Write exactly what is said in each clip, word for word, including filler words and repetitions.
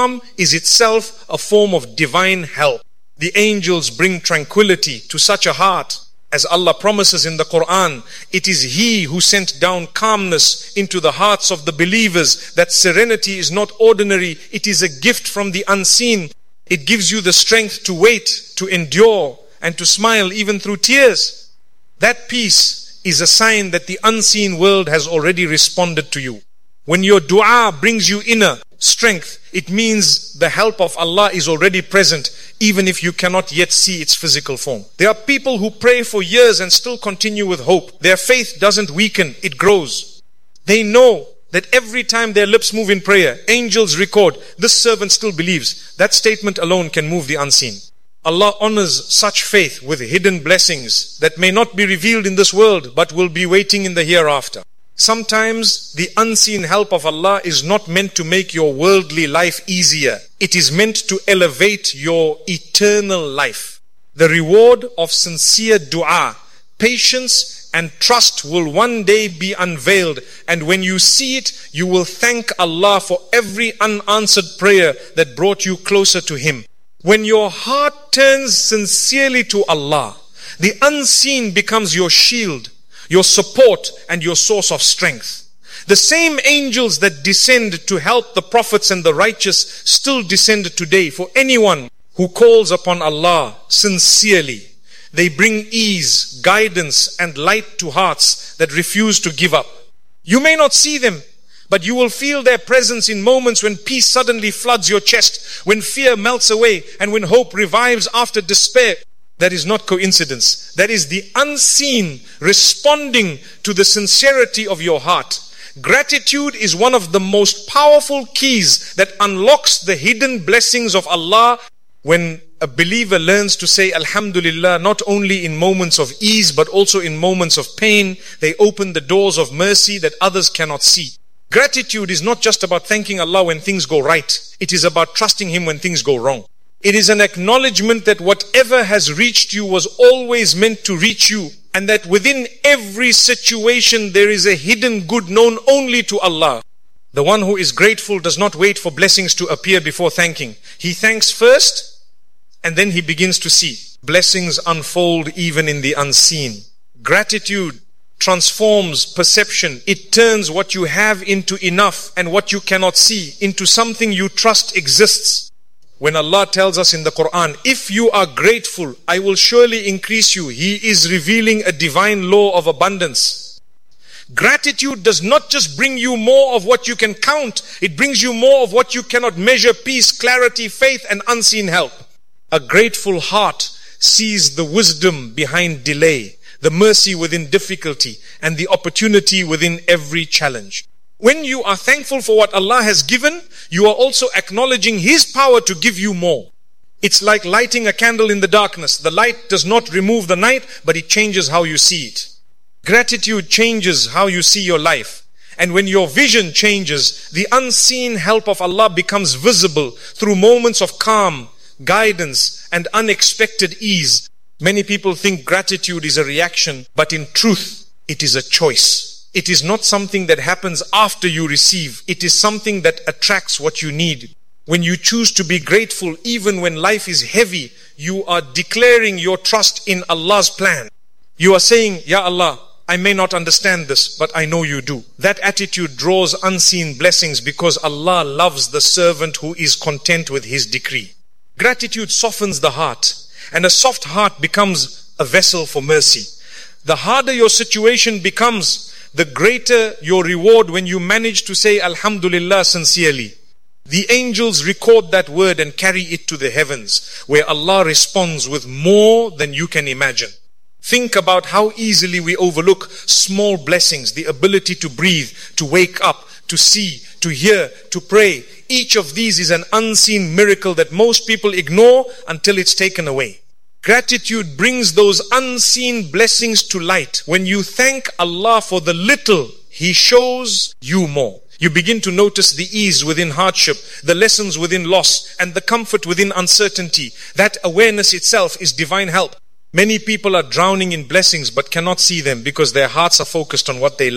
calm is itself a form of divine help. The angels bring tranquility to such a heart. As Allah promises in the Quran, it is He who sent down calmness into the hearts of the believers. That serenity is not ordinary, it is a gift from the unseen. It gives you the strength to wait, to endure, and to smile even through tears. That peace is a sign that the unseen world has already responded to you. When your dua brings you inner strength, it means the help of Allah is already present, even if you cannot yet see its physical form. There are people who pray for years and still continue with hope. Their faith doesn't weaken, it grows. They know that every time their lips move in prayer, angels record, this servant still believes. That statement alone can move the unseen. Allah honors such faith with hidden blessings that may not be revealed in this world, but will be waiting in the hereafter. Sometimes the unseen help of Allah is not meant to make your worldly life easier. It is meant to elevate your eternal life. The reward of sincere dua, patience and trust will one day be unveiled, and when you see it, you will thank Allah for every unanswered prayer that brought you closer to Him. When your heart turns sincerely to Allah, the unseen becomes your shield, your support and your source of strength. The same angels that descend to help the prophets and the righteous still descend today for anyone who calls upon Allah sincerely. They bring ease, guidance and light to hearts that refuse to give up. You may not see them, but you will feel their presence in moments when peace suddenly floods your chest, when fear melts away, and when hope revives after despair. That is not coincidence. That is the unseen responding to the sincerity of your heart. Gratitude is one of the most powerful keys that unlocks the hidden blessings of Allah. When a believer learns to say Alhamdulillah, not only in moments of ease, but also in moments of pain, they open the doors of mercy that others cannot see. Gratitude is not just about thanking Allah when things go right. It is about trusting Him when things go wrong. It is an acknowledgement that whatever has reached you was always meant to reach you, and that within every situation there is a hidden good known only to Allah. The one who is grateful does not wait for blessings to appear before thanking. He thanks first, and then he begins to see. Blessings unfold even in the unseen. Gratitude transforms perception. It turns what you have into enough, and what you cannot see into something you trust exists. When Allah tells us in the Quran, if you are grateful, I will surely increase you, He is revealing a divine law of abundance. Gratitude does not just bring you more of what you can count, it brings you more of what you cannot measure: peace, clarity, faith and unseen help. A grateful heart sees the wisdom behind delay, the mercy within difficulty, and the opportunity within every challenge. When you are thankful for what Allah has given, you are also acknowledging His power to give you more. It's like lighting a candle in the darkness. The light does not remove the night, but it changes how you see it. Gratitude changes how you see your life. And when your vision changes, the unseen help of Allah becomes visible through moments of calm, guidance, and unexpected ease. Many people think gratitude is a reaction, but in truth, it is a choice. It is not something that happens after you receive. It is something that attracts what you need. When you choose to be grateful, even when life is heavy, you are declaring your trust in Allah's plan. You are saying, Ya Allah, I may not understand this, but I know you do. That attitude draws unseen blessings because Allah loves the servant who is content with His decree. Gratitude softens the heart, and a soft heart becomes a vessel for mercy. The harder your situation becomes, the greater your reward when you manage to say Alhamdulillah sincerely. The angels record that word and carry it to the heavens, where Allah responds with more than you can imagine. Think about how easily we overlook small blessings, the ability to breathe, to wake up, to see, to hear, to pray. Each of these is an unseen miracle that most people ignore until it's taken away. Gratitude brings those unseen blessings to light. When you thank Allah for the little, He shows you more. You begin to notice the ease within hardship, the lessons within loss, and the comfort within uncertainty. That awareness itself is divine help. Many people are drowning in blessings but cannot see them because their hearts are focused on what they lack.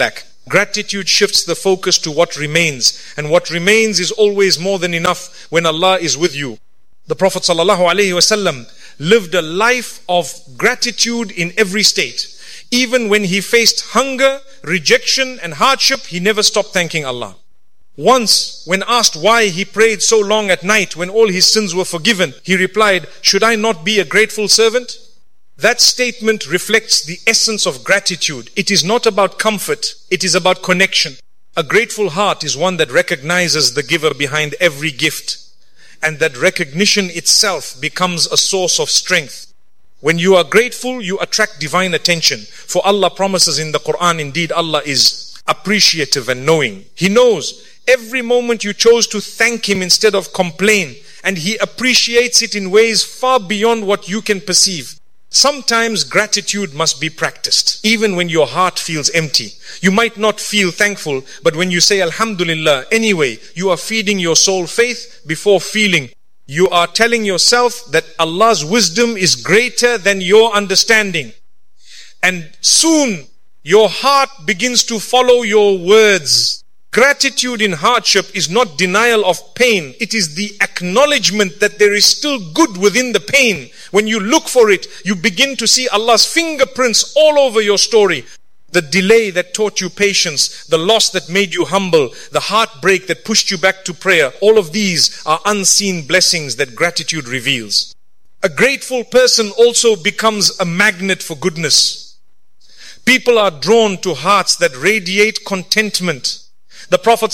Gratitude shifts the focus to what remains, and what remains is always more than enough when Allah is with you. The Prophet ﷺ lived a life of gratitude in every state. Even when he faced hunger, rejection and hardship, he never stopped thanking Allah. Once, when asked why he prayed so long at night when all his sins were forgiven, he replied, "Should I not be a grateful servant?" That statement reflects the essence of gratitude. It is not about comfort, it is about connection. A grateful heart is one that recognizes the giver behind every gift, and that recognition itself becomes a source of strength. When you are grateful, you attract divine attention. For Allah promises in the Quran, indeed Allah is appreciative and knowing. He knows every moment you chose to thank Him instead of complain, and He appreciates it in ways far beyond what you can perceive. Sometimes gratitude must be practiced, even when your heart feels empty. You might not feel thankful, but when you say Alhamdulillah anyway, you are feeding your soul faith before feeling. You are telling yourself that Allah's wisdom is greater than your understanding. And soon your heart begins to follow your words. Gratitude in hardship is not denial of pain. It is the acknowledgement that there is still good within the pain. When you look for it, you begin to see Allah's fingerprints all over your story. The delay that taught you patience, the loss that made you humble, the heartbreak that pushed you back to prayer, all of these are unseen blessings that gratitude reveals. A grateful person also becomes a magnet for goodness. People are drawn to hearts that radiate contentment. The Prophet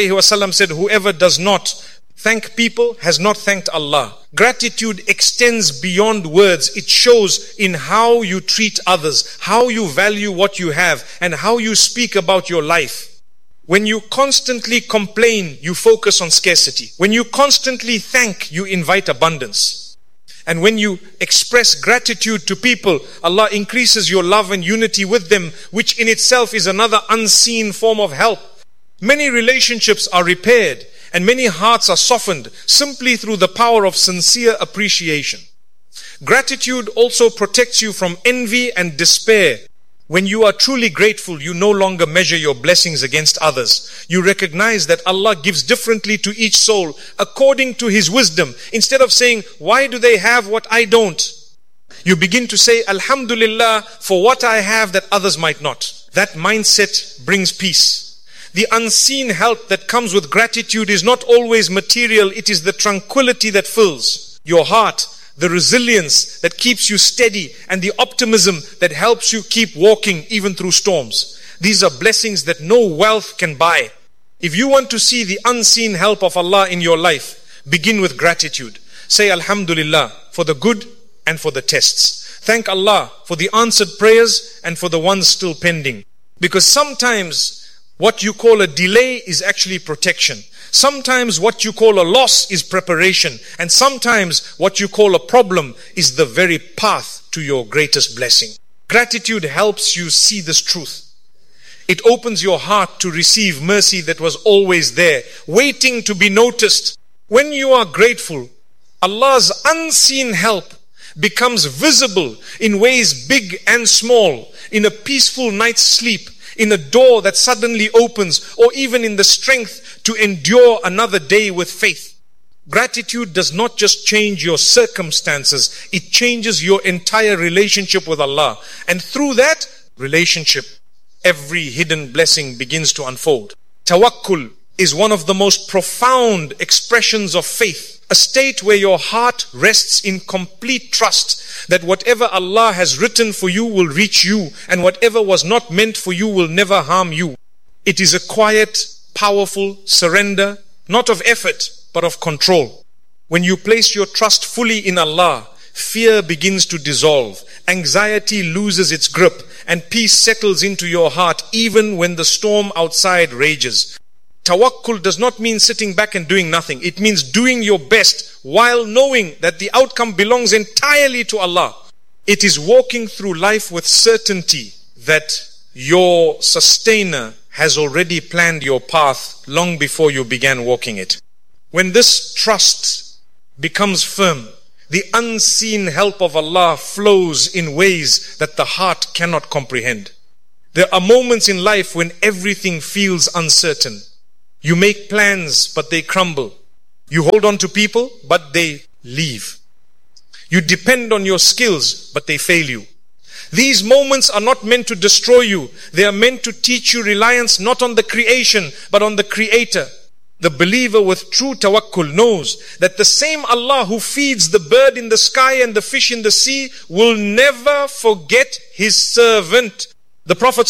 ﷺ said, "Whoever does not thank people has not thanked Allah." Gratitude extends beyond words. It shows in how you treat others, how you value what you have, and how you speak about your life. When you constantly complain, you focus on scarcity. When you constantly thank, you invite abundance. And when you express gratitude to people, Allah increases your love and unity with them, which in itself is another unseen form of help. Many relationships are repaired and many hearts are softened simply through the power of sincere appreciation. Gratitude also protects you from envy and despair. When you are truly grateful, you no longer measure your blessings against others. You recognize that Allah gives differently to each soul according to His wisdom. Instead of saying, "Why do they have what I don't?" you begin to say, "Alhamdulillah for what I have that others might not." That mindset brings peace. The unseen help that comes with gratitude is not always material. It is the tranquility that fills your heart, the resilience that keeps you steady, and the optimism that helps you keep walking even through storms. These are blessings that no wealth can buy. If you want to see the unseen help of Allah in your life, begin with gratitude. Say Alhamdulillah for the good and for the tests. Thank Allah for the answered prayers and for the ones still pending. Because sometimes what you call a delay is actually protection. Sometimes what you call a loss is preparation. And sometimes what you call a problem is the very path to your greatest blessing. Gratitude helps you see this truth. It opens your heart to receive mercy that was always there, waiting to be noticed. When you are grateful, Allah's unseen help becomes visible in ways big and small, in a peaceful night's sleep, in a door that suddenly opens, or even in the strength to endure another day with faith. Gratitude does not just change your circumstances, it changes your entire relationship with Allah. And through that relationship, every hidden blessing begins to unfold. Tawakkul is one of the most profound expressions of faith. A state where your heart rests in complete trust that whatever Allah has written for you will reach you, and whatever was not meant for you will never harm you. It is a quiet, powerful surrender, not of effort, but of control. When you place your trust fully in Allah, fear begins to dissolve, anxiety loses its grip, and peace settles into your heart even when the storm outside rages. Tawakkul does not mean sitting back and doing nothing. It means doing your best while knowing that the outcome belongs entirely to Allah. It is walking through life with certainty that your sustainer has already planned your path long before you began walking it. When this trust becomes firm, the unseen help of Allah flows in ways that the heart cannot comprehend. There are moments in life when everything feels uncertain. You make plans, but they crumble. You hold on to people, but they leave. You depend on your skills, but they fail you. These moments are not meant to destroy you. They are meant to teach you reliance not on the creation, but on the Creator. The believer with true tawakkul knows that the same Allah who feeds the bird in the sky and the fish in the sea will never forget His servant. The Prophet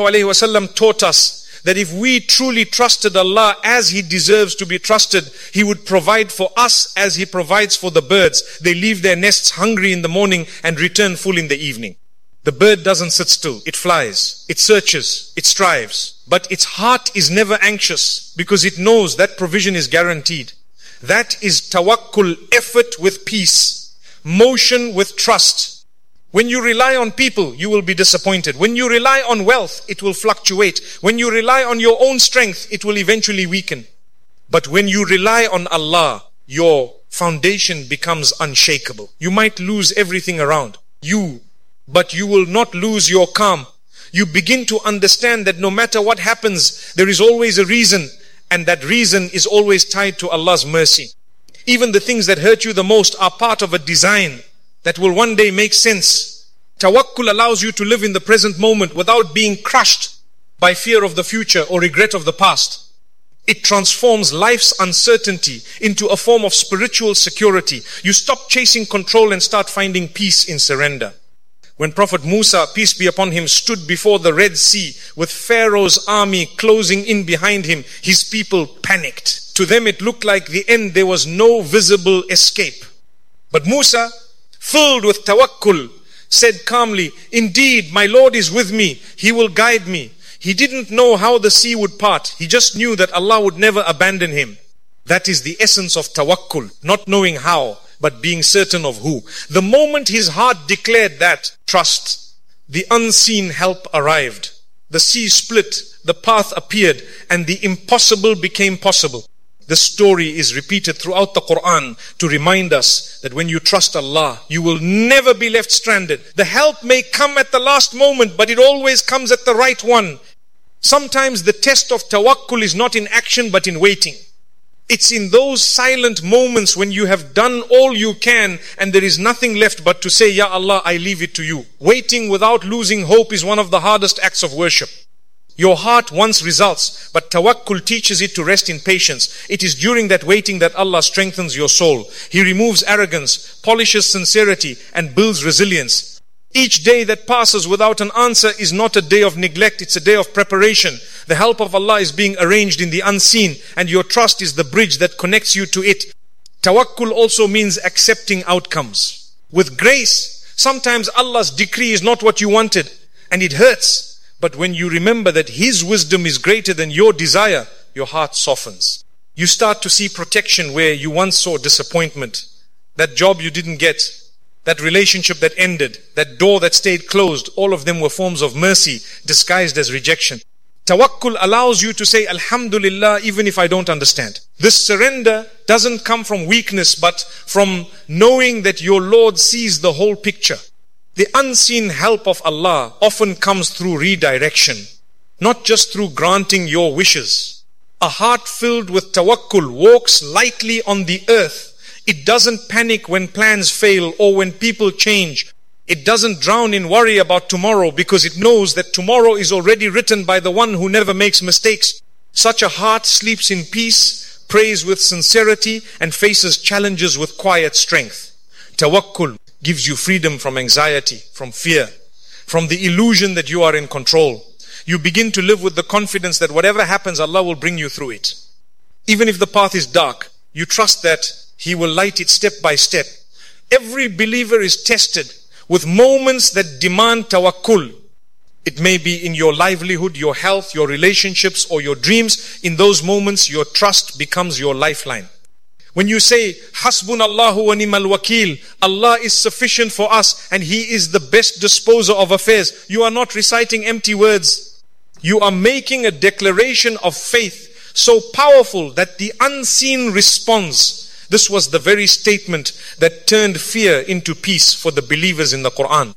ﷺ taught us that if we truly trusted Allah as He deserves to be trusted, He would provide for us as He provides for the birds. They leave their nests hungry in the morning and return full in the evening. The bird doesn't sit still. It flies, it searches, it strives. But its heart is never anxious because it knows that provision is guaranteed. That is tawakkul, effort with peace, motion with trust. When you rely on people, you will be disappointed. When you rely on wealth, it will fluctuate. When you rely on your own strength, it will eventually weaken. But when you rely on Allah, your foundation becomes unshakable. You might lose everything around you, but you will not lose your calm. You begin to understand that no matter what happens, there is always a reason, and that reason is always tied to Allah's mercy. Even the things that hurt you the most are part of a design that will one day make sense. Tawakkul allows you to live in the present moment without being crushed by fear of the future or regret of the past. It transforms life's uncertainty into a form of spiritual security. You stop chasing control and start finding peace in surrender. When Prophet Musa, peace be upon him, stood before the Red Sea with Pharaoh's army closing in behind him, his people panicked. To them it looked like the end. There was no visible escape. But Musa, filled with tawakkul, said calmly, "Indeed, my Lord is with me. He will guide me." He didn't know how the sea would part. He just knew that Allah would never abandon him. That is the essence of tawakkul, not knowing how, but being certain of who. The moment his heart declared that trust, the unseen help arrived. The sea split, the path appeared, and the impossible became possible. The story is repeated throughout the Quran to remind us that when you trust Allah, you will never be left stranded. The help may come at the last moment, but it always comes at the right one. Sometimes the test of tawakkul is not in action, but in waiting. It's in those silent moments when you have done all you can and there is nothing left but to say, "Ya Allah, I leave it to you." Waiting without losing hope is one of the hardest acts of worship. Your heart wants results, but tawakkul teaches it to rest in patience. It is during that waiting that Allah strengthens your soul. He removes arrogance, polishes sincerity, and builds resilience. Each day that passes without an answer is not a day of neglect, it's a day of preparation. The help of Allah is being arranged in the unseen, and your trust is the bridge that connects you to it. Tawakkul also means accepting outcomes. With grace, sometimes Allah's decree is not what you wanted, and it hurts. But when you remember that His wisdom is greater than your desire, your heart softens. You start to see protection where you once saw disappointment. That job you didn't get, that relationship that ended, that door that stayed closed, all of them were forms of mercy disguised as rejection. Tawakkul allows you to say, "Alhamdulillah, even if I don't understand." This surrender doesn't come from weakness, but from knowing that your Lord sees the whole picture. The unseen help of Allah often comes through redirection, not just through granting your wishes. A heart filled with tawakkul walks lightly on the earth. It doesn't panic when plans fail or when people change. It doesn't drown in worry about tomorrow because it knows that tomorrow is already written by the one who never makes mistakes. Such a heart sleeps in peace, prays with sincerity, and faces challenges with quiet strength. Tawakkul gives you freedom from anxiety, from fear, from the illusion that you are in control. You begin to live with the confidence that whatever happens, Allah will bring you through it. Even if the path is dark, you trust that He will light it step by step. Every believer is tested with moments that demand tawakkul. It may be in your livelihood, your health, your relationships, or your dreams. In those moments, your trust becomes your lifeline. When you say, "Hasbunallahu wa ni'mal wakil," Allah is sufficient for us and He is the best disposer of affairs, you are not reciting empty words. You are making a declaration of faith so powerful that the unseen responds. This was the very statement that turned fear into peace for the believers in the Quran.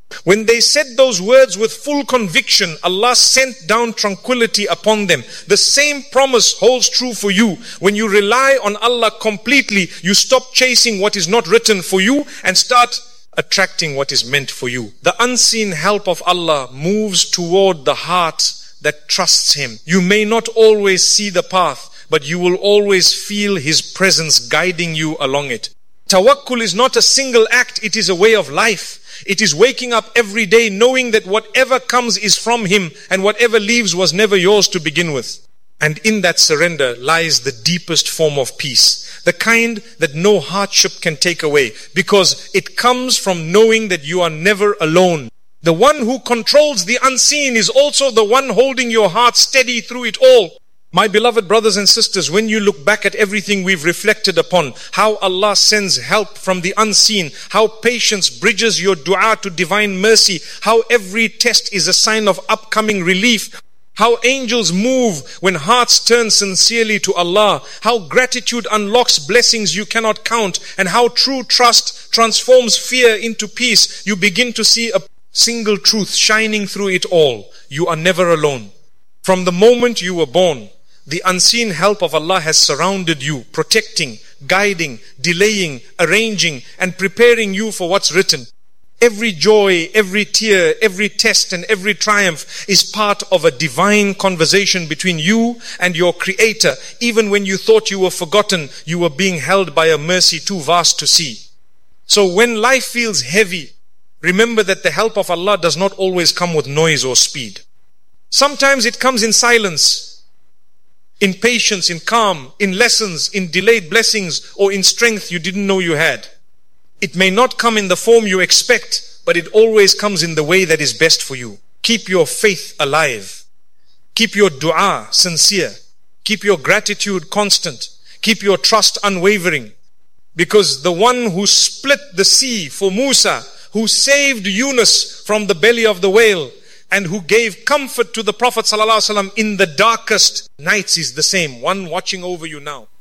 When they said those words with full conviction, Allah sent down tranquility upon them. The same promise holds true for you. When you rely on Allah completely, you stop chasing what is not written for you and start attracting what is meant for you. The unseen help of Allah moves toward the heart that trusts Him. You may not always see the path, but you will always feel His presence guiding you along it. Tawakkul is not a single act, it is a way of life. It is waking up every day knowing that whatever comes is from Him and whatever leaves was never yours to begin with. And in that surrender lies the deepest form of peace, the kind that no hardship can take away, because it comes from knowing that you are never alone. The one who controls the unseen is also the one holding your heart steady through it all. My beloved brothers and sisters, when you look back at everything we've reflected upon, how Allah sends help from the unseen, how patience bridges your dua to divine mercy, how every test is a sign of upcoming relief, how angels move when hearts turn sincerely to Allah, how gratitude unlocks blessings you cannot count, and how true trust transforms fear into peace, you begin to see a single truth shining through it all. You are never alone. From the moment you were born, the unseen help of Allah has surrounded you, protecting, guiding, delaying, arranging, and preparing you for what's written. Every joy, every tear, every test, and every triumph is part of a divine conversation between you and your Creator. Even when you thought you were forgotten, you were being held by a mercy too vast to see. So when life feels heavy, remember that the help of Allah does not always come with noise or speed. Sometimes it comes in silence, in patience, in calm, in lessons, in delayed blessings, or in strength you didn't know you had. It may not come in the form you expect, but it always comes in the way that is best for you. Keep your faith alive. Keep your dua sincere. Keep your gratitude constant. Keep your trust unwavering. Because the one who split the sea for Musa, who saved Yunus from the belly of the whale, and who gave comfort to the Prophet ﷺ in the darkest nights is the same, one watching over you now.